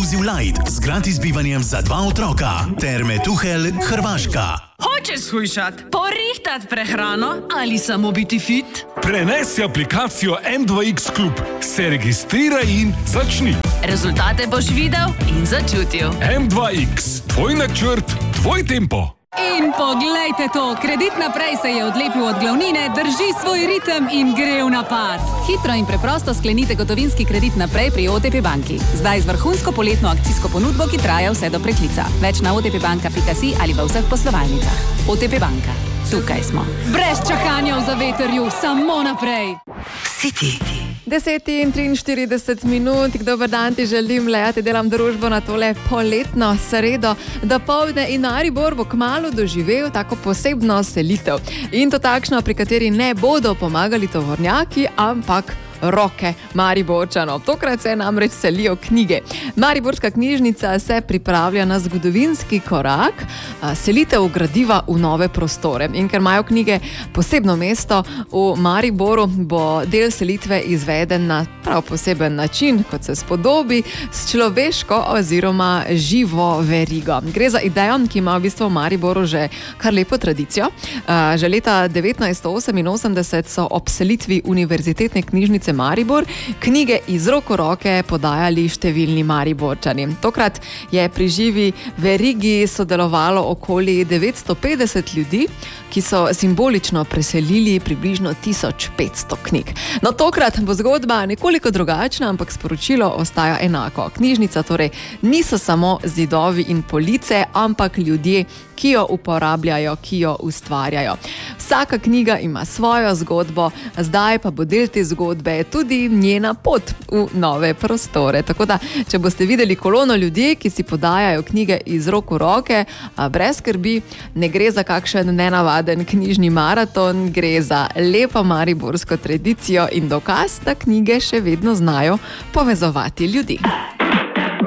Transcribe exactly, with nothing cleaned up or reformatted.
Inclusive Light z gratis bivanjem za dva otroka. Terme Tuhelj, Hrvaška. Hočeš shujšat, porihtat prehrano ali samo biti fit? Prenesi aplikacijo M dva X Klub, se registriraj in začni. Rezultate boš videl in začutil. M dva X, tvoj načrt, tvoj tempo. In poglejte to, Kredit naprej se je odlepil od glavnine, drži svoj ritem in gre v napad. Hitro in preprosto sklenite gotovinski kredit naprej pri O T P banki. Zdaj z vrhunsko poletno akcijsko ponudbo, ki traja vse do preklica. Več na otpbanka pika si ali v vseh poslovalnicah. O T P banka. Tukaj smo. Brez čakanja v zavetrju, samo naprej. City. deset in triinštirideset minut, dober dan ti želim, lejati delam družbo na tole poletno sredo. Dopoldne in Maribor bo kmalu doživel tako posebno selitev. In to takšno, pri kateri ne bodo pomagali tovornjaki, ampak roke Mariborčanov. Tokrat se namreč selijo knjige. Mariborska knjižnica se pripravlja na zgodovinski korak, selitev gradiva v nove prostore. In ker imajo knjige posebno mesto v Mariboru, bo del selitve izveden na prav poseben način, kot se spodobi, s človeško oziroma živo verigo. Gre za idejo, ki ima v bistvu v Mariboru že kar lepo tradicijo. Že leta devetnajststo oseminosemdeset so ob selitvi Univerzitetne knjižnice Maribor knjige iz roko v roke podajali številni Mariborčani. Tokrat je pri živi verigi sodelovalo okoli devetsto petdeset ljudi, ki so simbolično preselili približno tisoč petsto knjig. No, tokrat bo zgodba nekoliko drugačna, ampak sporočilo ostaja enako. Knjižnica torej niso samo zidovi in police, ampak ljudje, ki jo uporabljajo, ki jo ustvarjajo. Vsaka knjiga ima svojo zgodbo, zdaj pa bo del te zgodbe tudi njena pot v nove prostore. Tako da, če boste videli kolono ljudi, ki si podajajo knjige iz rok v roke, brez skrbi, ne gre za kakšen nenavaden knjižni maraton, gre za lepo mariborsko tradicijo in dokaz, da knjige še vedno znajo povezovati ljudi.